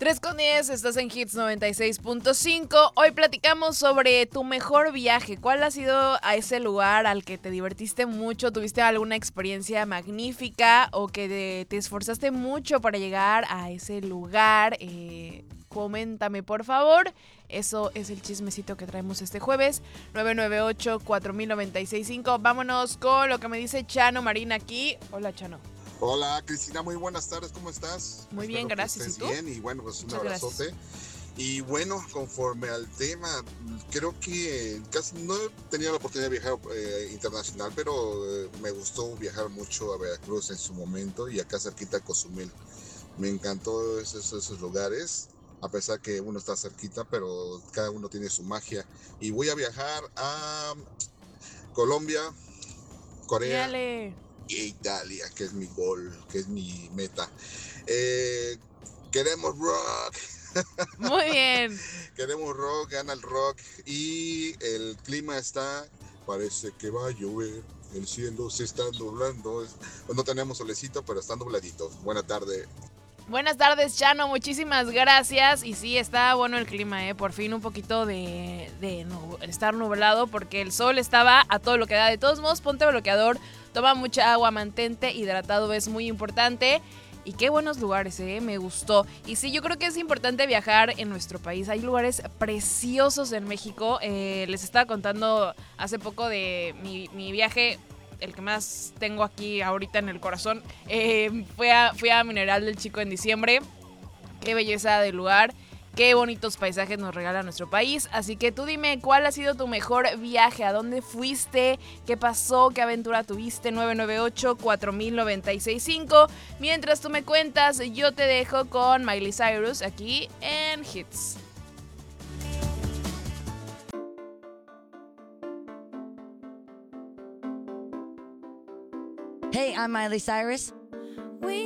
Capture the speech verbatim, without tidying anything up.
tres con diez, estás en Hits noventa y seis punto cinco. Hoy platicamos sobre tu mejor viaje. ¿Cuál ha sido a ese lugar al que te divertiste mucho? ¿Tuviste alguna experiencia magnífica o que te, te esforzaste mucho para llegar a ese lugar? Eh, coméntame, por favor. Eso es el chismecito que traemos este jueves. nueve nueve ocho, cuatro mil noventa y seis cinco. Vámonos con lo que me dice Chano Marina aquí. Hola, Chano. Hola Cristina, muy buenas tardes, ¿cómo estás? Muy Espero bien, gracias. que estés ¿Y tú? bien y bueno, pues un Muchas abrazote. gracias. Y bueno, conforme al tema, creo que casi no he tenido la oportunidad de viajar eh, internacional, pero eh, me gustó viajar mucho a Veracruz en su momento y acá cerquita a Cozumel. Me encantó esos, esos lugares, a pesar que uno está cerquita, pero cada uno tiene su magia. Y voy a viajar a Colombia, Corea Dale. e Italia, que es mi gol, que es mi meta. Eh, queremos rock. Muy bien. Queremos rock, gana el rock. Y el clima está, parece que va a llover. El cielo se está nublando. No tenemos solecito, pero está nubladito. Buena tarde. Buenas tardes, Chano, muchísimas gracias. Y sí, está bueno el clima, ¿eh? Por fin un poquito de, de nub- estar nublado porque el sol estaba a todo lo que da. De todos modos, ponte bloqueador, toma mucha agua, mantente hidratado, es muy importante. Y qué buenos lugares, ¿eh? Me gustó. Y sí, yo creo que es importante viajar en nuestro país. Hay lugares preciosos en México. Eh, les estaba contando hace poco de mi, mi viaje, el que más tengo aquí ahorita en el corazón. Eh, fui, a, fui a Mineral del Chico en diciembre. Qué belleza de lugar. Qué bonitos paisajes nos regala nuestro país. Así que tú dime, ¿cuál ha sido tu mejor viaje? ¿A dónde fuiste? ¿Qué pasó? ¿Qué aventura tuviste? nueve nueve ocho, cuatro mil noventa y seis cinco. Mientras tú me cuentas, yo te dejo con Miley Cyrus aquí en Hits. Hey, I'm Miley Cyrus. We